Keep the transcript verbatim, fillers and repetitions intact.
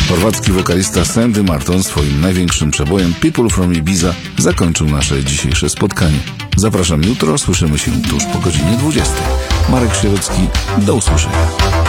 Chorwacki wokalista Sandy Martin swoim największym przebojem People from Ibiza zakończył nasze dzisiejsze spotkanie. Zapraszam jutro, słyszymy się tuż po godzinie dwudziestej. Marek Sierocki, do usłyszenia.